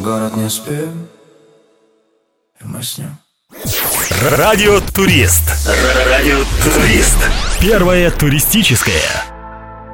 город не спим, и мы с ним. Радио Турист. Радио Турист. Первое туристическое.